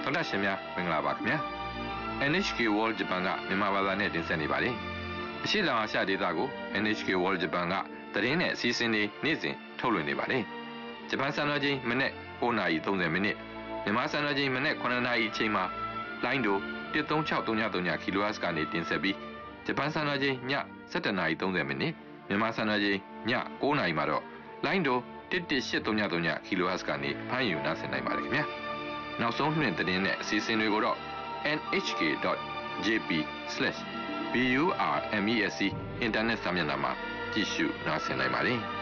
ဒေါက်တာရှင်များမင်္ဂလာပါခင်ဗျာ NHK World Japan ကမြန်မာဘာသာနဲ့တင်ဆက်နေပါတယ်အရှိတောင်အာရှဒေသကို NHK World Japan ကသတင်းနဲ့အစီအစဉ်တွေနေ့စဉ်ထုတ်လွှင့်နေပါတယ်ဂျပန်စံတော်ချိန်မနေ့9:30မိနစ်မြန်မာစံတော်ချိန်မနေ့9:00အချိန်မှာလိုင်းဒို13633 kHz ကနေတင်ဆက်ပြီးဂျပန်စံတော်ချိန်ည17:30မိနစ်မြန်မာစံတော်ချိန်ည9:00မှာတော့လိုင်းဒို11833 kHz ကနေဖမ်းယူနားဆင်နိုင်ပါတယ်ခင်ဗျာနောက်ဆုံးနှင့်သတင်းနဲ့အစီအစဉ်တွေကိုတော့ nhk.jp/burmesc အင်တာနက်စာမျက်နှာမှာကြည့်ရှုနားဆင်နိုင်ပါတယ်